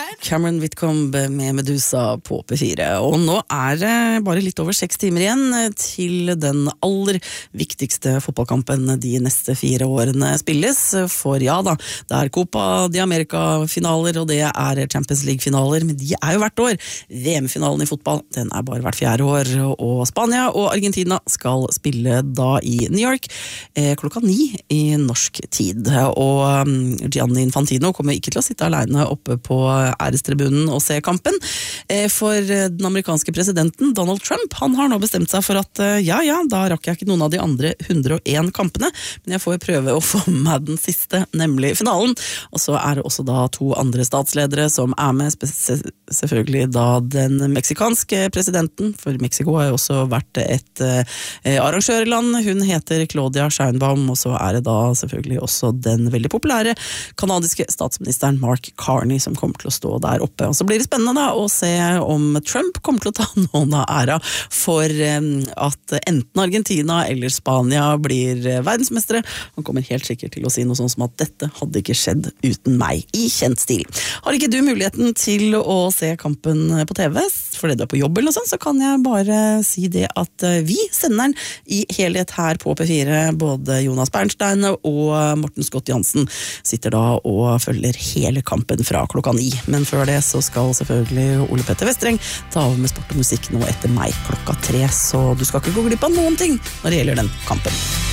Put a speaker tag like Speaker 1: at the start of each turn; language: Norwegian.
Speaker 1: Cameron Whitcomb med Medusa på P4. Og nå det bare litt over 6 timer igjen til den aller viktigste fotballkampen de neste 4 årene spilles. For ja da, det Copa de America-finaler, og det Champions League-finaler, men de jo hvert år. VM-finalen i fotball, den bare hvert 4. år, og Spania og Argentina skal spille da i New York klokka 9 i norsk tid. Og Gianni Infantino kommer ikke til å sitte alene oppe på ærestribunen og se kampen, for den amerikanske presidenten Donald Trump, han har nå bestemt seg for at da rakk jeg ikke noen av de andre 101 kampene, men jeg får prøve å få med den siste, nemlig finalen. Og så det også da 2 andre statsledere som med, selvfølgelig da den meksikanske presidenten, for Mexico har jo også vært et arrangørland. Hun heter Claudia Sheinbaum, og så det da selvfølgelig også den veldig populære kanadiske statsministeren Mark Carney som kommer til å stå der oppe. Og så blir det spennende da å se om Trump kommer til å ta noen av æra for at enten Argentina eller Spania blir verdensmestere. Han kommer helt sikkert til å si noe sånn som at dette hadde ikke skjedd uten meg, i kjent stil. Har ikke du muligheten til å se kampen på TV, fordi du på jobb eller noe sånt, så kan jeg bare si det at vi sender den i helhet her på P4. Både Jonas Bernstein og Morten Scott Jansen sitter da og følger hele kampen fra klokka 9. Men før det så skal selvfølgelig Ole Petter Vestreng ta over med sport og musikk nå etter meg klokka 3, så du skal ikke gå glipp av noen ting når det gjelder den kampen.